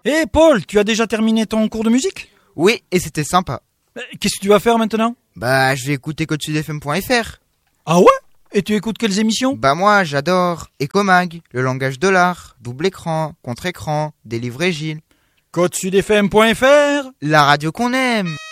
Hé Paul, tu as déjà terminé ton cours de musique ? Oui, et c'était sympa. Qu'est-ce que tu vas faire maintenant ? Je vais écouter codesudfm.fr. Ah ouais ? Et tu écoutes quelles émissions ? Moi, j'adore Ecomag, le langage de l'art, double écran, contre-écran, Délivrer Gilles. codesudfm.fr, la radio qu'on aime.